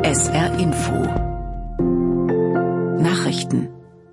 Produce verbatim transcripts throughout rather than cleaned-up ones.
S R Info Nachrichten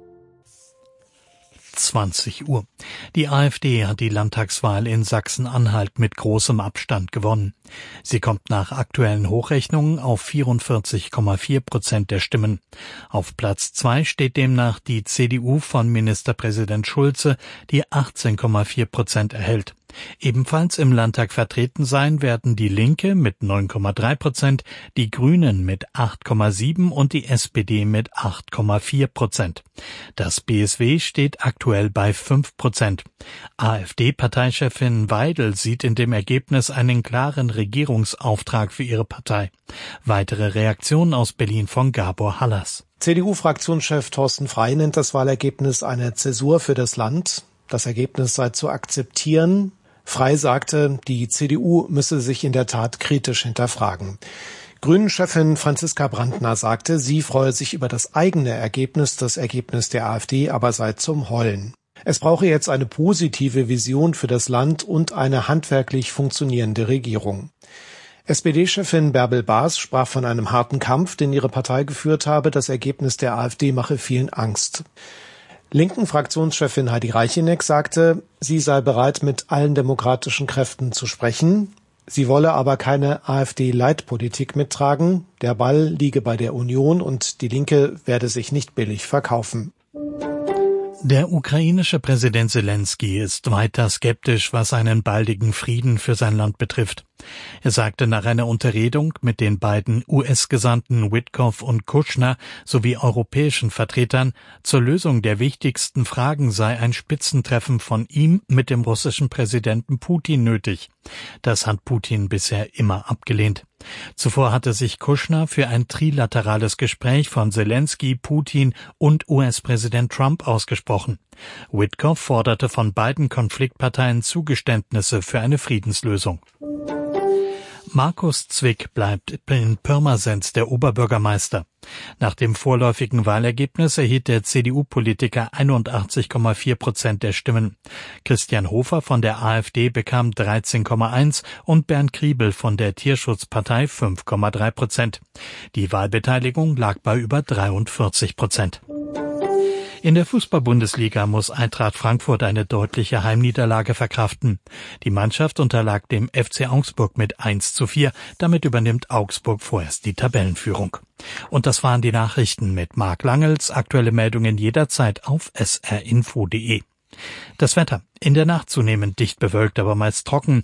zwanzig Uhr. Die AfD hat die Landtagswahl in Sachsen-Anhalt mit großem Abstand gewonnen. Sie kommt nach aktuellen Hochrechnungen auf vierundvierzig Komma vier Prozent der Stimmen. Auf Platz zwei steht demnach die C D U von Ministerpräsident Schulze, die achtzehn Komma vier Prozent erhält. Ebenfalls im Landtag vertreten sein werden die Linke mit neun Komma drei Prozent, die Grünen mit acht Komma sieben und die S P D mit acht Komma vier Prozent. Das B S W steht aktuell bei fünf Prozent. AfD-Parteichefin Weidel sieht in dem Ergebnis einen klaren Regierungsauftrag für ihre Partei. Weitere Reaktionen aus Berlin von Gabor Hallas. C D U-Fraktionschef Thorsten Frey nennt das Wahlergebnis eine Zäsur für das Land. Das Ergebnis sei zu akzeptieren. Frey sagte, die C D U müsse sich in der Tat kritisch hinterfragen. Grünen-Chefin Franziska Brandner sagte, sie freue sich über das eigene Ergebnis, das Ergebnis der AfD aber sei zum Heulen. Es brauche jetzt eine positive Vision für das Land und eine handwerklich funktionierende Regierung. S P D-Chefin Bärbel Baas sprach von einem harten Kampf, den ihre Partei geführt habe. Das Ergebnis der AfD mache vielen Angst. Linken Fraktionschefin Heidi Reicheneck sagte, sie sei bereit, mit allen demokratischen Kräften zu sprechen. Sie wolle aber keine AfD-Leitpolitik mittragen. Der Ball liege bei der Union und die Linke werde sich nicht billig verkaufen. Der ukrainische Präsident Zelensky ist weiter skeptisch, was einen baldigen Frieden für sein Land betrifft. Er sagte nach einer Unterredung mit den beiden U S-Gesandten Witkoff und Kushner sowie europäischen Vertretern, zur Lösung der wichtigsten Fragen sei ein Spitzentreffen von ihm mit dem russischen Präsidenten Putin nötig. Das hat Putin bisher immer abgelehnt. Zuvor hatte sich Kushner für ein trilaterales Gespräch von Zelensky, Putin und U S-Präsident Trump ausgesprochen. Witkoff forderte von beiden Konfliktparteien Zugeständnisse für eine Friedenslösung. Markus Zwick bleibt in Pirmasens der Oberbürgermeister. Nach dem vorläufigen Wahlergebnis erhielt der C D U-Politiker einundachtzig Komma vier Prozent der Stimmen. Christian Hofer von der AfD bekam dreizehn Komma eins und Bernd Griebel von der Tierschutzpartei fünf Komma drei Prozent. Die Wahlbeteiligung lag bei über dreiundvierzig Prozent. In der Fußball-Bundesliga muss Eintracht Frankfurt eine deutliche Heimniederlage verkraften. Die Mannschaft unterlag dem F C Augsburg mit eins zu vier. Damit übernimmt Augsburg vorerst die Tabellenführung. Und das waren die Nachrichten mit Marc Langels. Aktuelle Meldungen jederzeit auf s r info punkt d e. Das Wetter. In der Nacht zunehmend dicht bewölkt, aber meist trocken.